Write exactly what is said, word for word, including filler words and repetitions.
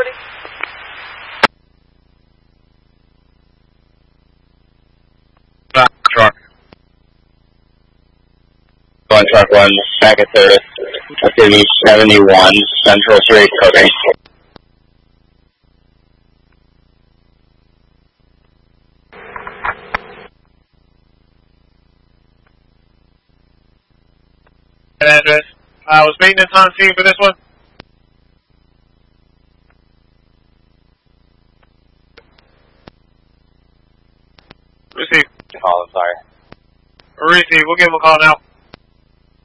authority? Truck. One truck one, back at third. Activity seventy-one, Central Street, cooking. Address. Uh, was maintenance on scene for this one? Receive. Call, I'm sorry. Receive. We'll give him a call now.